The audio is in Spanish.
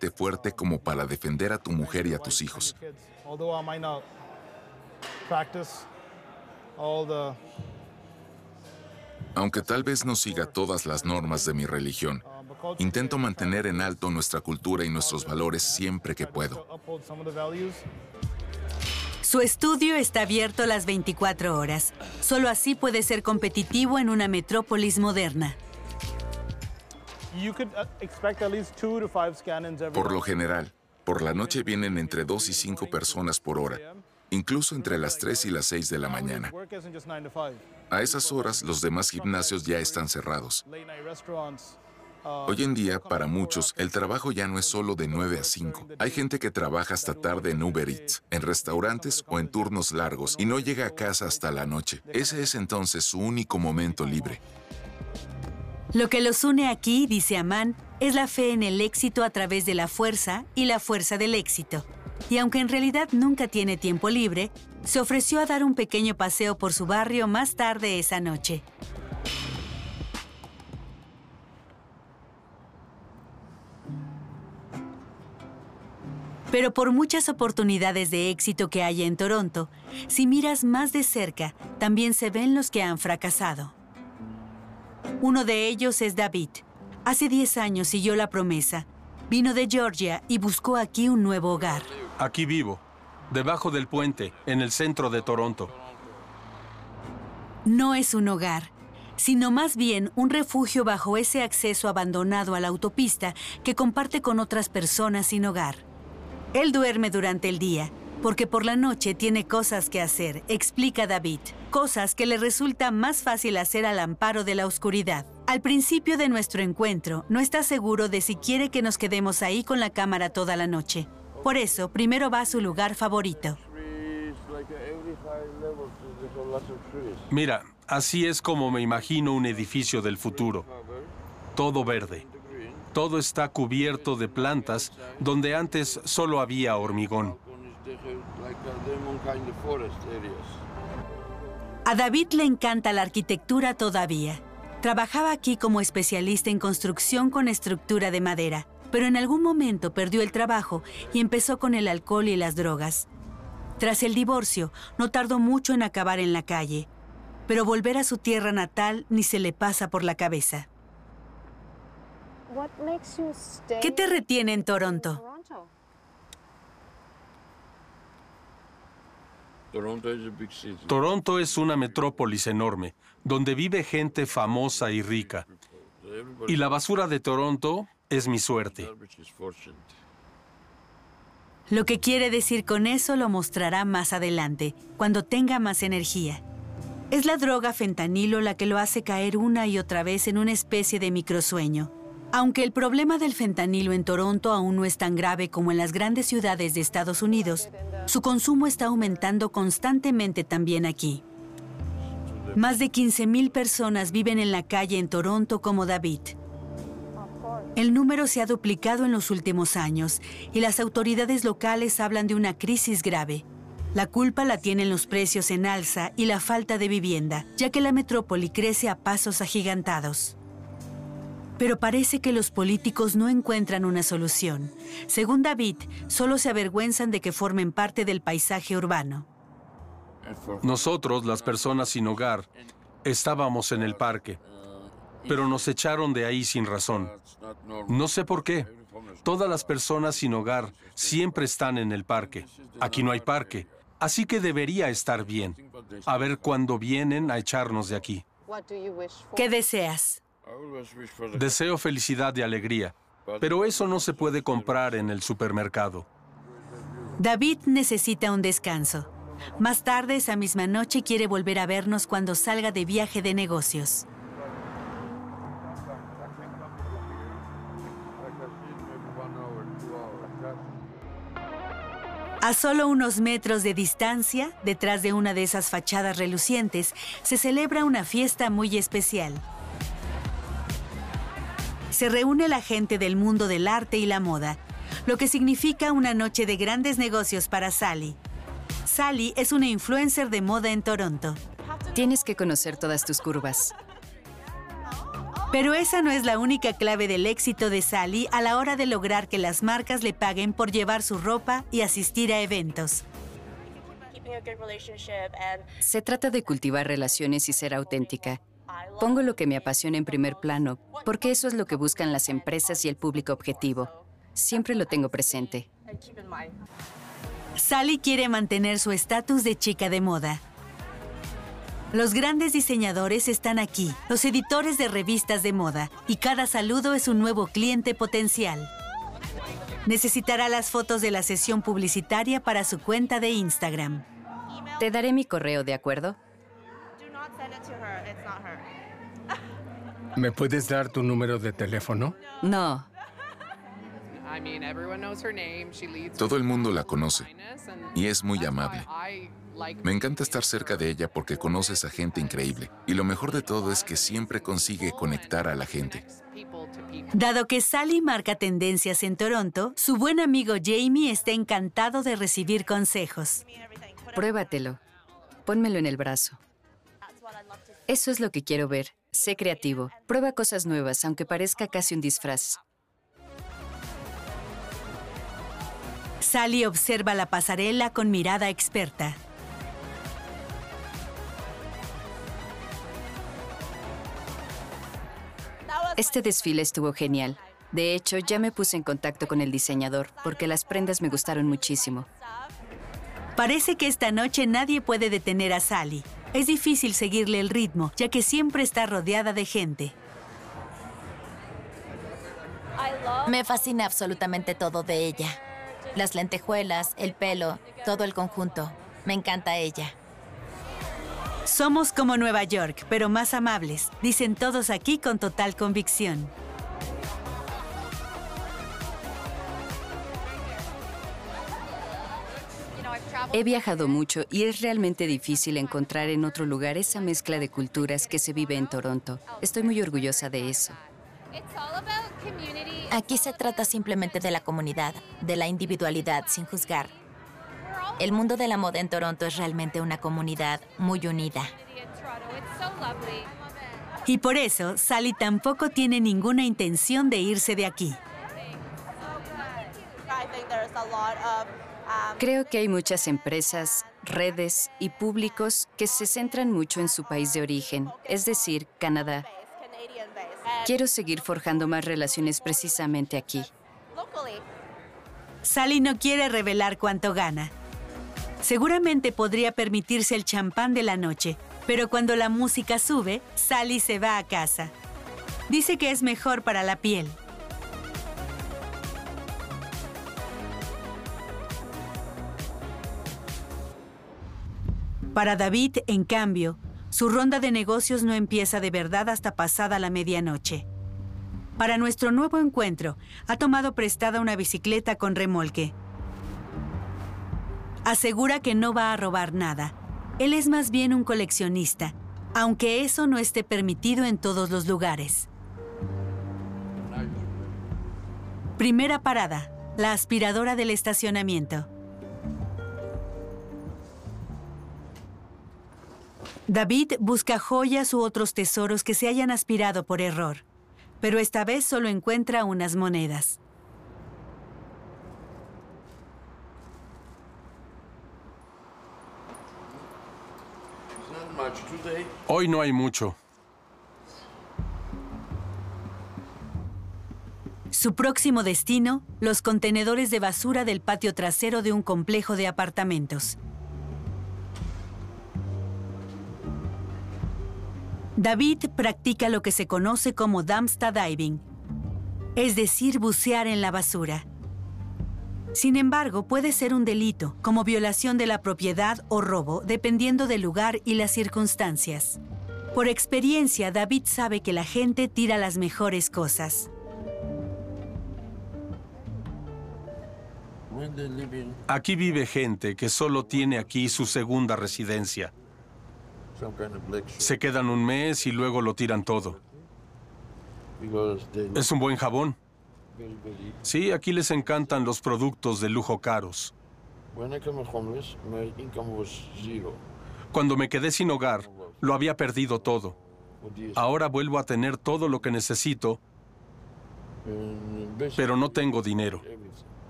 suficientemente fuerte como para defender a tu mujer y a tus hijos. Aunque tal vez no siga todas las normas de mi religión, intento mantener en alto nuestra cultura y nuestros valores siempre que puedo. Su estudio está abierto las 24 horas. Solo así puede ser competitivo en una metrópolis moderna. Por lo general, por la noche vienen entre 2 y 5 personas por hora, incluso entre las 3 y las 6 de la mañana. A esas horas, los demás gimnasios ya están cerrados. Hoy en día, para muchos, el trabajo ya no es solo de 9 a 5. Hay gente que trabaja hasta tarde en Uber Eats, en restaurantes o en turnos largos y no llega a casa hasta la noche. Ese es entonces su único momento libre. Lo que los une aquí, dice Aman, es la fe en el éxito a través de la fuerza y la fuerza del éxito. Y aunque en realidad nunca tiene tiempo libre, se ofreció a dar un pequeño paseo por su barrio más tarde esa noche. Pero por muchas oportunidades de éxito que haya en Toronto, si miras más de cerca, también se ven los que han fracasado. Uno de ellos es David. Hace 10 años siguió la promesa. Vino de Georgia y buscó aquí un nuevo hogar. Aquí vivo, debajo del puente, en el centro de Toronto. No es un hogar, sino más bien un refugio bajo ese acceso abandonado a la autopista que comparte con otras personas sin hogar. Él duerme durante el día, porque por la noche tiene cosas que hacer, explica David. Cosas que le resulta más fácil hacer al amparo de la oscuridad. Al principio de nuestro encuentro, no está seguro de si quiere que nos quedemos ahí con la cámara toda la noche. Por eso, primero va a su lugar favorito. Mira, así es como me imagino un edificio del futuro. Todo verde. Todo está cubierto de plantas donde antes solo había hormigón. A David le encanta la arquitectura todavía. Trabajaba aquí como especialista en construcción con estructura de madera, pero en algún momento perdió el trabajo y empezó con el alcohol y las drogas. Tras el divorcio, no tardó mucho en acabar en la calle, pero volver a su tierra natal ni se le pasa por la cabeza. ¿Qué te retiene en Toronto? Toronto es una metrópolis enorme, donde vive gente famosa y rica. Y la basura de Toronto es mi suerte. Lo que quiere decir con eso lo mostrará más adelante, cuando tenga más energía. Es la droga fentanilo la que lo hace caer una y otra vez en una especie de microsueño. Aunque el problema del fentanilo en Toronto aún no es tan grave como en las grandes ciudades de Estados Unidos, su consumo está aumentando constantemente también aquí. Más de 15,000 personas viven en la calle en Toronto como David. El número se ha duplicado en los últimos años y las autoridades locales hablan de una crisis grave. La culpa la tienen los precios en alza y la falta de vivienda, ya que la metrópoli crece a pasos agigantados. Pero parece que los políticos no encuentran una solución. Según David, solo se avergüenzan de que formen parte del paisaje urbano. Nosotros, las personas sin hogar, estábamos en el parque, pero nos echaron de ahí sin razón. No sé por qué. Todas las personas sin hogar siempre están en el parque. Aquí no hay parque, así que debería estar bien. A ver cuándo vienen a echarnos de aquí. ¿Qué deseas? Deseo felicidad y alegría, pero eso no se puede comprar en el supermercado. David necesita un descanso. Más tarde esa misma noche quiere volver a vernos cuando salga de viaje de negocios. A solo unos metros de distancia, detrás de una de esas fachadas relucientes, se celebra una fiesta muy especial. Se reúne la gente del mundo del arte y la moda, lo que significa una noche de grandes negocios para Sally. Sally es una influencer de moda en Toronto. Tienes que conocer todas tus curvas. Pero esa no es la única clave del éxito de Sally a la hora de lograr que las marcas le paguen por llevar su ropa y asistir a eventos. Se trata de cultivar relaciones y ser auténtica. Pongo lo que me apasiona en primer plano, porque eso es lo que buscan las empresas y el público objetivo. Siempre lo tengo presente. Sally quiere mantener su estatus de chica de moda. Los grandes diseñadores están aquí, los editores de revistas de moda, y cada saludo es un nuevo cliente potencial. Necesitará las fotos de la sesión publicitaria para su cuenta de Instagram. Te daré mi correo, ¿de acuerdo? ¿Me puedes dar tu número de teléfono? No. Todo el mundo la conoce y es muy amable. Me encanta estar cerca de ella porque conoces a gente increíble. Y lo mejor de todo es que siempre consigue conectar a la gente. Dado que Sally marca tendencias en Toronto, su buen amigo Jamie está encantado de recibir consejos. Pruébatelo. Pónmelo en el brazo. Eso es lo que quiero ver. Sé creativo. Prueba cosas nuevas, aunque parezca casi un disfraz. Sally observa la pasarela con mirada experta. Este desfile estuvo genial. De hecho, ya me puse en contacto con el diseñador, porque las prendas me gustaron muchísimo. Parece que esta noche nadie puede detener a Sally. Es difícil seguirle el ritmo, ya que siempre está rodeada de gente. Me fascina absolutamente todo de ella. Las lentejuelas, el pelo, todo el conjunto. Me encanta ella. Somos como Nueva York, pero más amables, dicen todos aquí con total convicción. He viajado mucho y es realmente difícil encontrar en otro lugar esa mezcla de culturas que se vive en Toronto. Estoy muy orgullosa de eso. Aquí se trata simplemente de la comunidad, de la individualidad, sin juzgar. El mundo de la moda en Toronto es realmente una comunidad muy unida. Y por eso, Sally tampoco tiene ninguna intención de irse de aquí. Creo que hay muchas empresas, redes y públicos que se centran mucho en su país de origen, es decir, Canadá. Quiero seguir forjando más relaciones precisamente aquí. Sally no quiere revelar cuánto gana. Seguramente podría permitirse el champán de la noche, pero cuando la música sube, Sally se va a casa. Dice que es mejor para la piel. Para David, en cambio, su ronda de negocios no empieza de verdad hasta pasada la medianoche. Para nuestro nuevo encuentro, ha tomado prestada una bicicleta con remolque. Asegura que no va a robar nada. Él es más bien un coleccionista, aunque eso no esté permitido en todos los lugares. Primera parada, la aspiradora del estacionamiento. David busca joyas u otros tesoros que se hayan aspirado por error, pero esta vez solo encuentra unas monedas. Hoy no hay mucho. Su próximo destino, los contenedores de basura del patio trasero de un complejo de apartamentos. David practica lo que se conoce como dumpster diving, es decir, bucear en la basura. Sin embargo, puede ser un delito, como violación de la propiedad o robo, dependiendo del lugar y las circunstancias. Por experiencia, David sabe que la gente tira las mejores cosas. Aquí vive gente que solo tiene aquí su segunda residencia. Se quedan un mes y luego lo tiran todo. Es un buen jabón. Sí, aquí les encantan los productos de lujo caros. Cuando me quedé sin hogar, lo había perdido todo. Ahora vuelvo a tener todo lo que necesito, pero no tengo dinero.